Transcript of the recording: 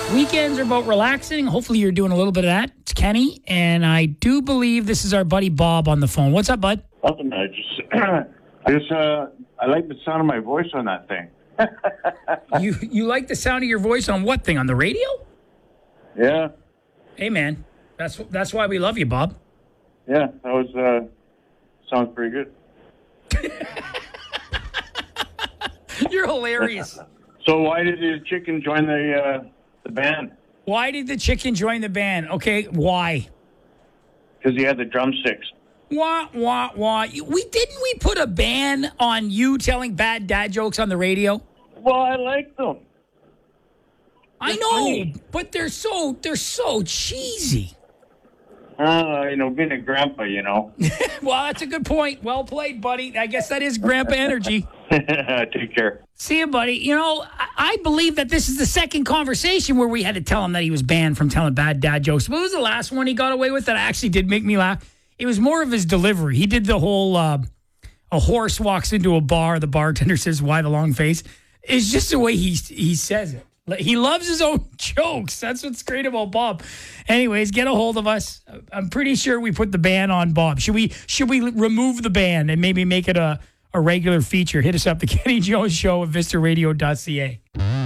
Weekends are about relaxing. Hopefully you're doing a little bit of that. It's Kenny, and I do believe this is our buddy Bob on the phone. What's up, bud? Nothing. I like the sound of my voice on that thing. You like the sound of your voice on what thing? On the radio? Yeah. Hey, man. That's why we love you, Bob. Yeah, that was sounds pretty good. You're hilarious. So why did the chicken join the band? Why did the chicken join the band? Okay, why? Because he had the drumsticks. Wah, wah, wah. We put a ban on you telling bad dad jokes on the radio? Well, I like them. I know, funny. But they're so cheesy. Being a grandpa, Well, that's a good point. Well played, buddy. I guess that is grandpa energy. Take care. See you, buddy. I believe that this is the second conversation where we had to tell him that he was banned from telling bad dad jokes. What was the last one he got away with that actually did make me laugh? It was more of his delivery. He did the whole, a horse walks into a bar, the bartender says, "Why the long face?" It's just the way he says it. He loves his own jokes. That's what's great about Bob. Anyways, get a hold of us. I'm pretty sure we put the ban on Bob. Should we remove the ban and maybe make it a regular feature? Hit us up, the Kenny Jones Show at VistaRadio.ca.